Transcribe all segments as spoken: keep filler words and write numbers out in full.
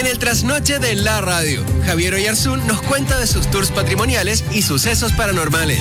En el trasnoche de la radio, Javier Oyarzún nos cuenta de sus tours patrimoniales y sucesos paranormales.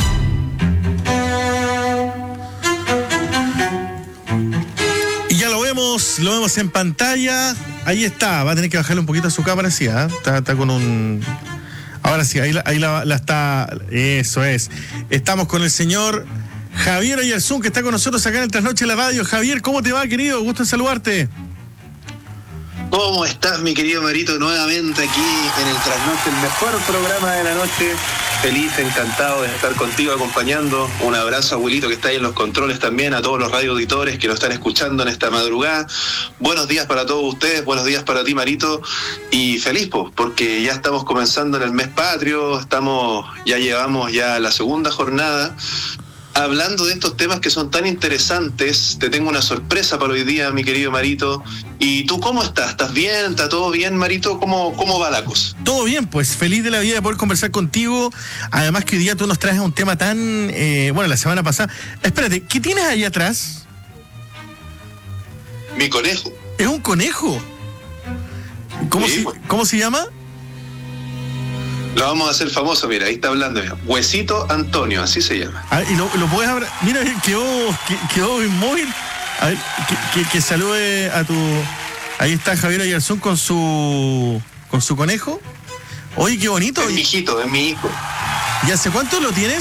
Y ya lo vemos, lo vemos en pantalla. Ahí está, va a tener que bajarle un poquito a su cámara, sí, ¿eh? está, está con un... Ahora sí, ahí, la, ahí la, la está... Eso es. Estamos con el señor Javier Oyarzún, que está con nosotros acá en el Trasnoche de la Radio. Javier, ¿cómo te va, querido? Gusto en saludarte. ¿Cómo estás, mi querido Marito? Nuevamente aquí en el Trasnoche, el mejor programa de la noche. Feliz, encantado de estar contigo acompañando. Un abrazo, abuelito, que está ahí en los controles también, a todos los radio auditores que nos están escuchando en esta madrugada. Buenos días para todos ustedes, buenos días para ti, Marito. Y feliz, pues, porque ya estamos comenzando en el mes patrio, estamos, ya llevamos ya la segunda jornada. Hablando de estos temas que son tan interesantes, te tengo una sorpresa para hoy día, mi querido Marito. ¿Y tú cómo estás? ¿Estás bien? ¿Está todo bien, Marito? ¿Cómo, cómo va la cosa? Todo bien, pues feliz de la vida de poder conversar contigo. Además que hoy día tú nos traes un tema tan... Eh, bueno, la semana pasada... Espérate, ¿qué tienes ahí atrás? Mi conejo. ¿Es un conejo? ¿Cómo, sí, se, pues. ¿cómo se llama? Lo vamos a hacer famoso, mira, ahí está hablando, mira. Huesito Antonio, así se llama. A ver, y lo, lo puedes abrir. Mira, quedó, quedó inmóvil. A ver, que, que, que salude a tu... Ahí está Javier Oyarzún con su con su conejo. Oye, qué bonito. Es mi hijito, es mi hijo. ¿Y hace cuánto lo tienes?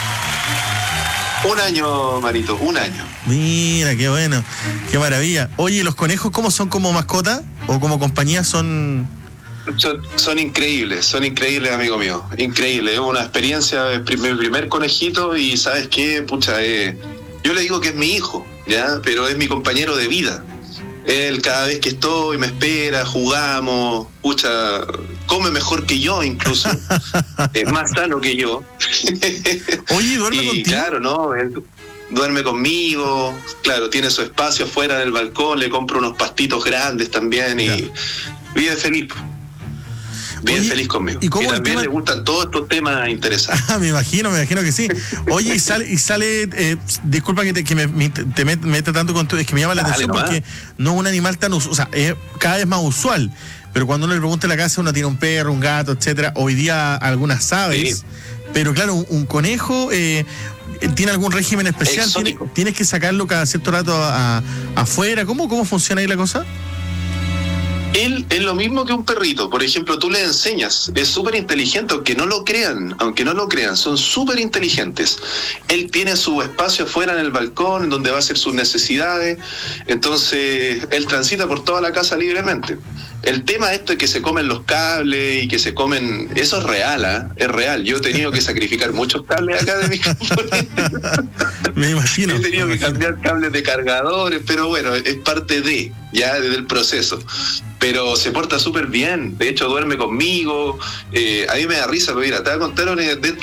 Un año, Marito, un año. Mira, qué bueno, qué maravilla. Oye, ¿los conejos cómo son como mascota o como compañía? Son... Son, son increíbles, son increíbles, amigo mío. Increíble, es una experiencia, mi primer, primer conejito y ¿sabes qué? Pucha, eh, yo le digo que es mi hijo, ¿ya? Pero es mi compañero de vida. Él cada vez que estoy me espera, jugamos, pucha, come mejor que yo incluso, es más sano que yo. Oye, ¿duerme y contigo? Claro, ¿no? Él duerme conmigo, claro, tiene su espacio afuera en el balcón, le compro unos pastitos grandes también y ya. Vive feliz. Bien. Oye, feliz conmigo. ¿Y, cómo y también tema... le gustan todos estos temas interesantes. Ah, me imagino, me imagino que sí. Oye, y sale, y sale eh, disculpa que te, que me, me, te meta met tanto con tu, es que me llama la Dale, atención nomás. Porque no es un animal tan usual, o sea, es cada vez más usual, pero cuando uno le pregunta en la casa, uno tiene un perro, un gato, etcétera. Hoy día algunas aves, sí. Pero claro, un, un conejo eh, tiene algún régimen especial, ¿Tiene, tienes que sacarlo cada cierto rato a, a, afuera. ¿Cómo, ¿Cómo funciona ahí la cosa? Él es lo mismo que un perrito. Por ejemplo, tú le enseñas, es súper inteligente, aunque no lo crean, aunque no lo crean, son súper inteligentes. Él tiene su espacio afuera en el balcón, donde va a hacer sus necesidades, entonces él transita por toda la casa libremente. El tema esto es que se comen los cables y que se comen, eso es real, ¿eh? Es real. Yo he tenido que sacrificar muchos cables acá de mi componente. Me imagino. He tenido me que imagino. cambiar cables de cargadores, pero bueno, es parte de, ya del proceso. Pero se porta súper bien, de hecho duerme conmigo, eh, a mí me da risa, pero mira, te voy a contar dentro